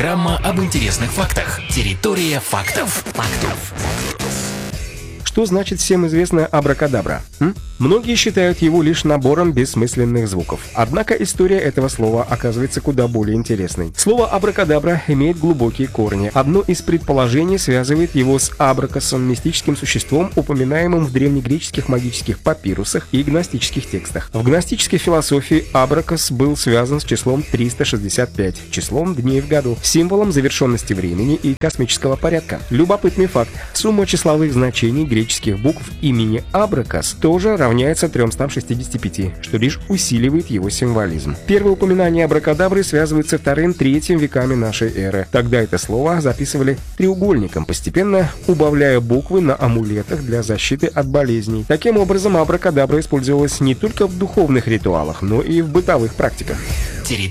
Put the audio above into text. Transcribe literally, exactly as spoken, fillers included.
Программа об интересных фактах. Территория фактов. Фактов. Что значит всем известная абракадабра? М? Многие считают его лишь набором бессмысленных звуков. Однако история этого слова оказывается куда более интересной. Слово абракадабра имеет глубокие корни. Одно из предположений связывает его с абракосом, мистическим существом, упоминаемым в древнегреческих магических папирусах и гностических текстах. В гностической философии абракос был связан с числом триста шестьдесят пять, числом дней в году, символом завершенности времени и космического порядка. Любопытный факт: сумма числовых значений греческих букв имени Абракос тоже равняется тремстам шестидесяти пяти, что лишь усиливает его символизм. Первые упоминания абракадабры связывают со вторым-третьим веками нашей эры. Тогда это слово записывали треугольником, постепенно убавляя буквы на амулетах для защиты от болезней. Таким образом, абракадабра использовалась не только в духовных ритуалах, но и в бытовых практиках.